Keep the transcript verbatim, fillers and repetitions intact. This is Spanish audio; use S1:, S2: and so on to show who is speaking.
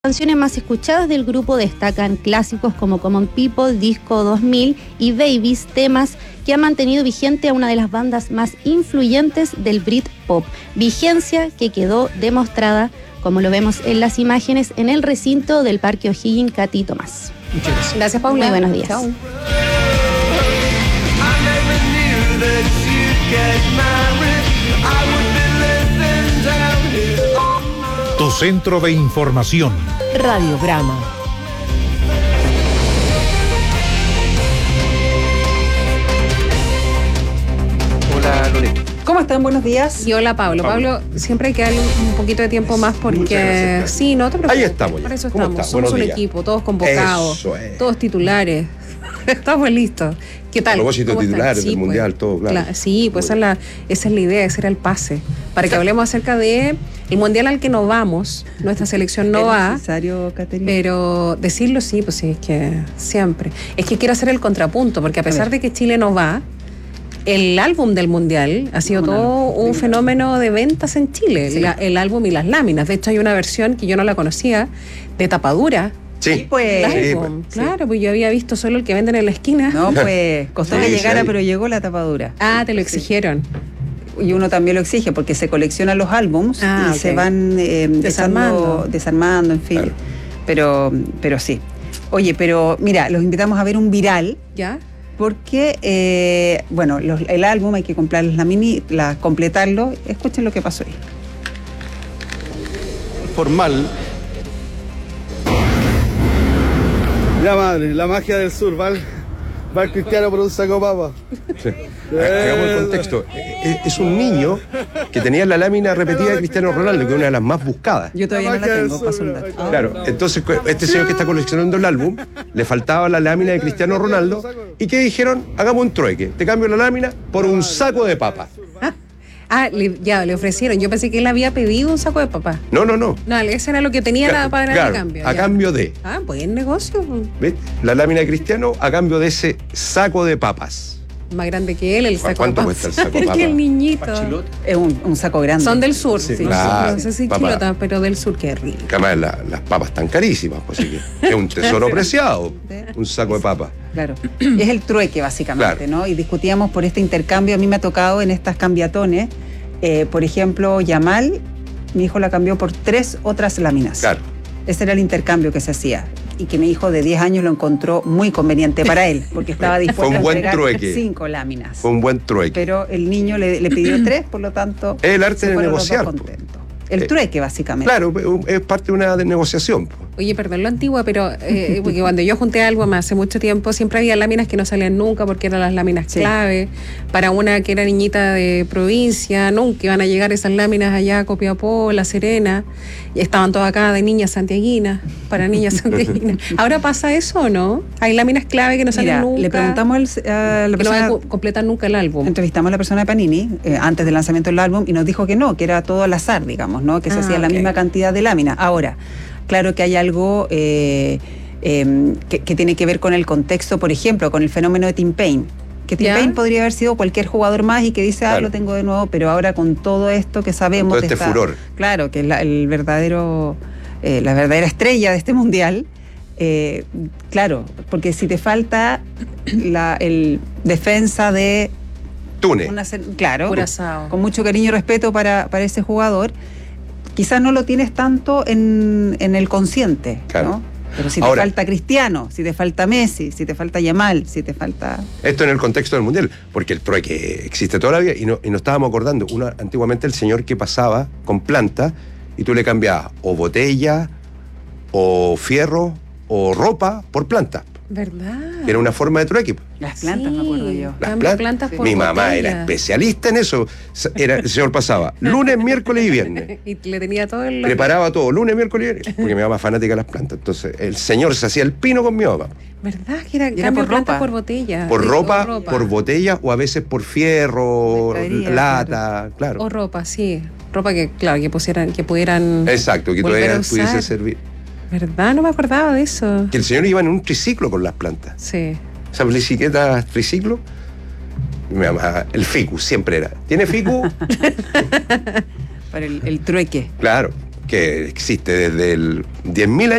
S1: canciones más escuchadas del grupo destacan clásicos como Common People, Disco dos mil y Babies, temas que han mantenido vigente a una de las bandas más influyentes del Britpop, vigencia que quedó demostrada, como lo vemos en las imágenes, en el recinto del Parque O'Higgins Catí Tomás.
S2: Muchas gracias.
S1: Gracias, Paula. Muy buenos días.
S2: Chao.
S3: Tu centro de información.
S4: Radiograma.
S2: Hola, Loreto.
S5: ¿Cómo están? Buenos días.
S6: Y hola, Pablo. Pablo, Pablo siempre hay que darle un, un poquito de tiempo más porque... Sí, no te preocupes.
S2: Ahí estamos.
S6: Para eso
S2: ¿Cómo
S6: estamos.
S2: está?
S6: Somos
S2: Buenos
S6: un
S2: días.
S6: equipo, todos convocados,
S2: Eso es.
S6: todos titulares. Estamos listos. ¿Qué tal?
S2: A propósito
S6: ¿Cómo
S2: titulares
S6: están?
S2: del
S6: Sí,
S2: Mundial,
S6: pues,
S2: todo, claro.
S6: Cla- sí, pues esa es, la, esa es la idea, ese era el pase. Para que hablemos acerca de el Mundial al que no vamos. Nuestra selección no
S5: ¿Es
S6: va.
S5: necesario, Caterina?
S6: Pero decirlo sí, pues sí, es que siempre. Es que quiero hacer el contrapunto, porque a pesar de que Chile no va, el álbum del Mundial ha sido
S5: No, no,
S6: todo
S5: no,
S6: un
S5: no.
S6: fenómeno de ventas en Chile,
S5: Sí.
S6: la- el álbum y las láminas. De hecho, hay una versión que yo no la conocía, de tapadura.
S2: Sí,
S5: pues.
S6: del
S2: sí,
S6: álbum.
S2: pues.
S6: Claro, pues yo había visto solo el que venden en la esquina.
S5: No, pues costó
S2: Sí,
S5: que
S2: sí,
S5: llegara,
S2: hay.
S5: pero llegó la tapadura.
S6: Ah, te lo exigieron.
S5: Y uno también lo exige porque se coleccionan los álbums
S6: Ah,
S5: y
S6: ok.
S5: se van eh,
S6: Desarmando.
S5: echando- desarmando, en fin.
S2: Claro.
S5: Pero, pero sí. Oye, pero mira, los invitamos a ver un viral
S6: ¿Ya?
S5: porque, eh, bueno, los- el álbum hay que comprar la mini, la, completarlo. Escuchen lo que pasó ahí.
S7: Formal. Ya madre, la magia del sur, va el, va el cristiano por un saco de papa.
S2: Hagamos el contexto. Eh, Es un niño que tenía la lámina repetida de Cristiano Ronaldo, que es una de las más buscadas.
S5: Yo todavía no la
S7: magia del
S5: tengo,
S7: sur,
S5: paso el dato.
S7: ah,
S2: Claro, entonces este señor que está coleccionando el álbum, le faltaba la lámina de Cristiano Ronaldo, y ¿qué dijeron? Hagamos un trueque, te cambio la lámina por un saco de papas.
S6: Ah, le- ya, le ofrecieron. Yo pensé que él había pedido un saco de papá.
S2: No, no, no.
S6: No, ese era lo que tenía nada para
S2: Claro,
S6: el cambio.
S2: a
S6: ya.
S2: cambio de,
S6: Ah, pues el negocio.
S2: ¿ves? La lámina de Cristiano a cambio de ese saco de papas.
S6: Más grande que él, el saco
S2: ¿Cuánto
S6: de
S2: cuesta el
S6: papas.
S2: saco de
S6: Es que el
S2: papas?
S6: niñito.
S5: Es un, un saco grande.
S6: Son del sur, sí.
S2: Sí,
S6: No,
S2: claro,
S6: no sé si
S2: papá.
S6: chilota, pero del sur, qué rico.
S2: Que además la- las papas están carísimas, pues así que es un tesoro preciado, un saco de papas.
S5: Claro, es el trueque básicamente,
S2: Claro.
S5: ¿no? Y discutíamos por este intercambio. A mí me ha tocado en estas cambiatones, eh, por ejemplo, Yamal, mi hijo la cambió por tres otras láminas.
S2: Claro.
S5: Ese era el intercambio que se hacía y que mi hijo de diez años lo encontró muy conveniente para él, porque estaba
S2: Fue
S5: dispuesto
S2: un
S5: a
S2: buen
S5: entregar
S2: trueque.
S5: cinco láminas.
S2: Fue un buen trueque.
S5: Pero el niño le, le pidió tres, por lo tanto,
S2: Es el arte
S5: se
S2: de
S5: fueron los dos
S2: negociar, po.
S5: contentos. El
S2: Eh,
S5: trueque, básicamente.
S2: Claro, es parte de una de negociación. pues.
S6: Oye, perdón lo antigua, pero eh, porque cuando yo junté algo hace mucho tiempo, siempre había láminas que no salían nunca porque eran las láminas
S5: Sí.
S6: clave. Para una que era niñita de provincia, nunca iban a llegar esas láminas allá a Copiapó, La Serena. Y estaban todas acá de niñas santiaguinas, para niñas santiaguinas. ¿Ahora pasa eso o no? Hay láminas clave que no salen
S5: Mira,
S6: nunca.
S5: le preguntamos al- a la
S6: que no van
S5: persona...
S6: a co- completar nunca el álbum.
S5: Entrevistamos a la persona de Panini eh, antes del lanzamiento del álbum y nos dijo que no, que era todo al azar, digamos, ¿no? Que se
S6: Ah,
S5: hacía la
S6: ok.
S5: misma cantidad de láminas. Ahora, claro que hay algo eh, eh, que, que tiene que ver con el contexto, por ejemplo, con el fenómeno de Tim Payne. Que Tim
S6: ¿Ya?
S5: Payne podría haber sido cualquier jugador más y que dice, ah,
S2: Claro.
S5: lo tengo de nuevo, pero ahora con todo esto que sabemos...
S2: Con todo
S5: de
S2: este
S5: esta-
S2: furor.
S5: Claro, que es la, el verdadero, eh, la verdadera estrella de este mundial. eh, claro, porque si te falta la el defensa de
S2: Tune.
S5: una cer- claro,
S6: Curazao.
S5: con mucho cariño y respeto para, para ese jugador, quizás no lo tienes tanto en, en el consciente,
S2: Claro.
S5: ¿no? Pero si
S2: Ahora-
S5: te falta Cristiano, si te falta Messi, si te falta Yamal, si te falta...
S2: Esto en el contexto del mundial, porque el trueque existe todavía y no, y nos estábamos acordando. Una, antiguamente el señor que pasaba con planta y tú le cambiabas o botella, o fierro, o ropa por planta.
S6: ¿Verdad?
S2: Que era una forma de trueque.
S5: Las plantas,
S6: Sí.
S5: me acuerdo yo.
S2: Las
S6: Cambio
S2: plan-
S6: plantas por
S2: Mi mamá
S6: botella.
S2: era especialista en eso. Era, el señor pasaba lunes, miércoles y viernes.
S6: Y le tenía todo el...
S2: Preparaba todo, lunes, miércoles y viernes, porque mi mamá es fanática de las plantas. Entonces, el señor se hacía el pino con mi mamá.
S6: ¿Verdad? Que era,
S5: Y era
S6: cambio
S5: por
S6: plantas
S5: ropa.
S6: por botella.
S2: Por
S6: Sí,
S2: ropa,
S6: o
S2: por botella o a veces por fierro,
S5: Mercadería,
S2: lata, claro.
S6: O ropa, sí. Ropa que, claro, que pusieran, que pudieran...
S2: Exacto, que
S6: volver a
S2: todavía pudiese
S6: usar.
S2: servir.
S6: ¿Verdad? No me acordaba de eso.
S2: Que el señor iba en un triciclo con las plantas.
S6: Sí.
S2: Esa bicicleta triciclo. Y mi mamá, el ficu, siempre era. ¿Tiene ficu?
S5: Para el, el trueque.
S2: Claro. que existe desde el diez mil años.